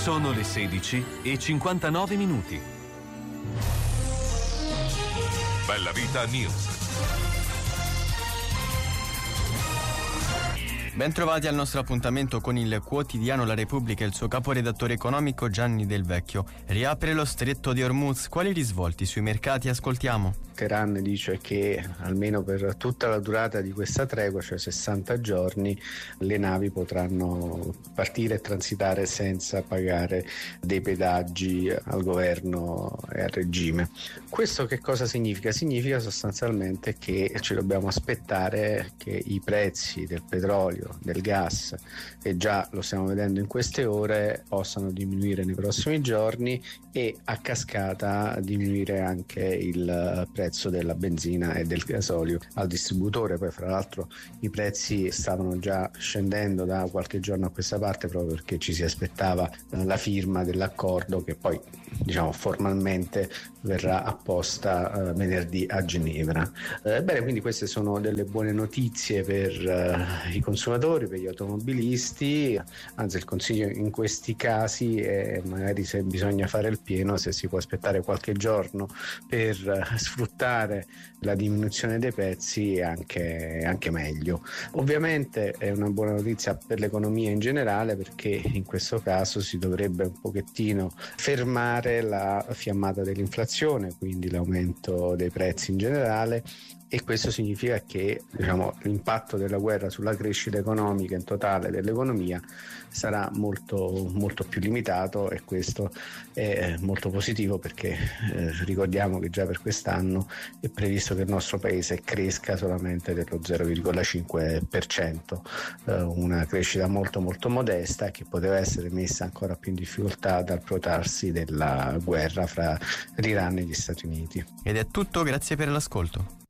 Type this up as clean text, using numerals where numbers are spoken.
Sono le 16:59. Bella Vita News. Bentrovati al nostro appuntamento con il quotidiano La Repubblica e il suo caporedattore economico Gianni Del Vecchio. Riapre lo stretto di Hormuz, quali risvolti sui mercati? Ascoltiamo. Teheran dice che almeno per tutta la durata di questa tregua, cioè 60 giorni, le navi potranno partire e transitare senza pagare dei pedaggi al governo e al regime. Questo che cosa significa? Significa sostanzialmente che ci dobbiamo aspettare che i prezzi del petrolio, del gas, e già lo stiamo vedendo in queste ore, possano diminuire nei prossimi giorni e a cascata diminuire anche il prezzo della benzina e del gasolio al distributore. Poi fra l'altro i prezzi stavano già scendendo da qualche giorno a questa parte proprio perché ci si aspettava la firma dell'accordo che poi formalmente verrà apposta venerdì a Ginevra. Bene, quindi queste sono delle buone notizie per i consumatori, per gli automobilisti, anzi il consiglio in questi casi è magari, se bisogna fare il pieno, se si può aspettare qualche giorno per sfruttare la diminuzione dei prezzi è anche meglio. Ovviamente è una buona notizia per l'economia in generale, perché in questo caso si dovrebbe un pochettino fermare la fiammata dell'inflazione, quindi l'aumento dei prezzi in generale, e questo significa che l'impatto della guerra sulla crescita economica in totale dell'economia sarà molto, molto più limitato, e questo è molto positivo perché ricordiamo che già per quest'anno è previsto che il nostro paese cresca solamente dello 0,5%, una crescita molto molto modesta che poteva essere messa ancora più in difficoltà dal protrarsi della guerra fra l'Iran e gli Stati Uniti. Ed è tutto, grazie per l'ascolto.